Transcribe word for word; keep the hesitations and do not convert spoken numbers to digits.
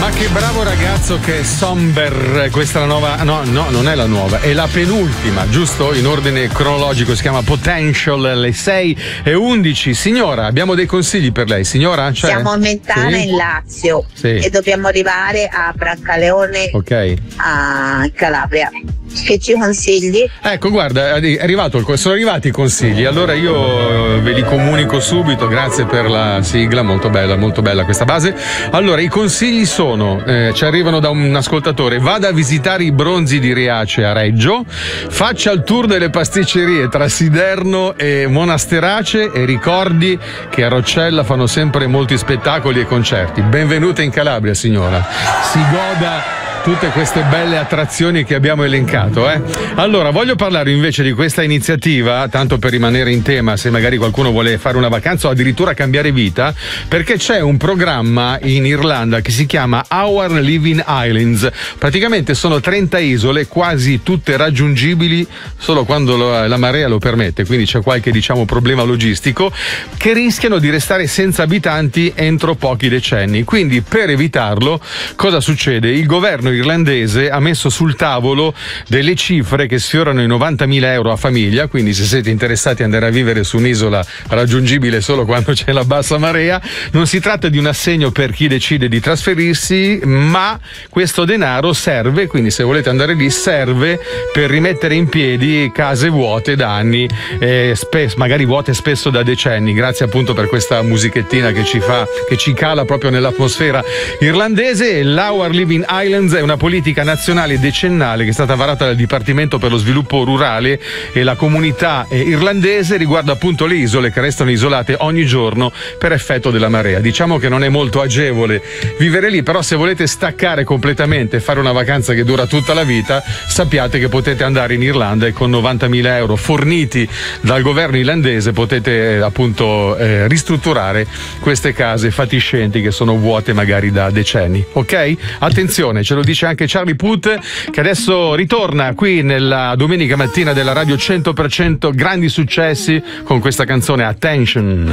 Ma che bravo ragazzo che è Somber, questa è la nuova, no, no, non è la nuova, è la penultima, giusto? In ordine cronologico, si chiama Potential, alle sei e undici. Signora, abbiamo dei consigli per lei, signora? C'è? Siamo a Mentana, sì, in Lazio, sì, e dobbiamo arrivare a Brancaleone, ok, a Calabria. Che ci consigli? Ecco, guarda, è arrivato il, sono arrivati i consigli, allora io ve li comunico subito. Grazie per la sigla, molto bella, molto bella questa base. Allora, i consigli sono, eh, ci arrivano da un ascoltatore: vada a visitare i bronzi di Riace a Reggio, faccia il tour delle pasticcerie tra Siderno e Monasterace e ricordi che a Roccella fanno sempre molti spettacoli e concerti. Benvenuta in Calabria, signora, si goda tutte queste belle attrazioni che abbiamo elencato, eh? Allora, voglio parlare invece di questa iniziativa, tanto per rimanere in tema, se magari qualcuno vuole fare una vacanza o addirittura cambiare vita, perché c'è un programma in Irlanda che si chiama Our Living Islands. Praticamente sono trenta isole, quasi tutte raggiungibili solo quando lo, la marea lo permette, quindi c'è qualche, diciamo, problema logistico, che rischiano di restare senza abitanti entro pochi decenni. Quindi, per evitarlo, cosa succede? Il governo irlandese ha messo sul tavolo delle cifre che sfiorano i novantamila euro a famiglia, quindi se siete interessati ad andare a vivere su un'isola raggiungibile solo quando c'è la bassa marea, non si tratta di un assegno per chi decide di trasferirsi, ma questo denaro serve, quindi se volete andare lì, serve per rimettere in piedi case vuote da anni, eh, spes- magari vuote spesso da decenni. Grazie appunto per questa musichettina che ci fa, che ci cala proprio nell'atmosfera irlandese. L'Our Living Islands è una politica nazionale decennale che è stata varata dal Dipartimento per lo Sviluppo Rurale e la comunità irlandese, riguarda appunto le isole che restano isolate ogni giorno per effetto della marea. Diciamo che non è molto agevole vivere lì, però se volete staccare completamente e fare una vacanza che dura tutta la vita, sappiate che potete andare in Irlanda e con novantamila euro forniti dal governo irlandese potete eh, appunto eh, ristrutturare queste case fatiscenti che sono vuote magari da decenni. Ok? Attenzione, ce lo dice anche Charlie Puth, che adesso ritorna qui nella domenica mattina della radio cento per cento grandi successi con questa canzone Attention.